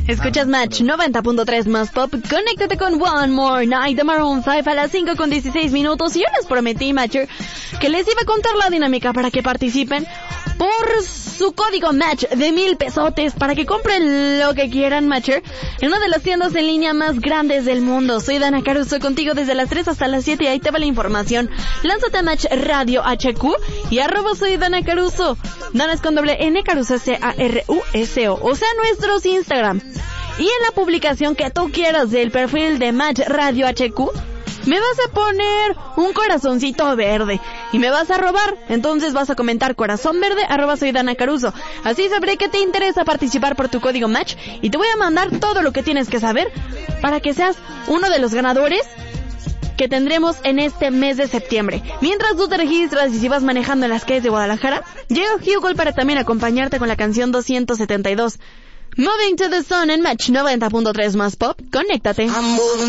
Escuchas Match 90.3 más pop. Conéctate con One More Night de Maroon 5 a las 5:16. Y yo les prometí, Matcher, que les iba a contar la dinámica para que participen por su código Match de 1,000 pesotes para que compren lo que quieran, Matcher, en una de las tiendas en línea más grandes del mundo. Soy Dana Caruso, contigo desde las 3 hasta las 7 y ahí te va la información. Lánzate a Match Radio HQ y @soy Dana Caruso. Dana es con doble N, Caruso Caruso, o sea, nuestros Instagram. Y en la publicación que tú quieras del perfil de Match Radio HQ, me vas a poner un corazoncito verde y me vas a robar. Entonces vas a comentar corazón verde, @soy Dana Caruso. Así sabré que te interesa participar por tu código Match y te voy a mandar todo lo que tienes que saber para que seas uno de los ganadores que tendremos en este mes de septiembre. Mientras tú te registras y si vas manejando en las calles de Guadalajara, llega Hugh para también acompañarte con la canción 272. Moving to the Sun en Match 90.3 más pop. Conéctate.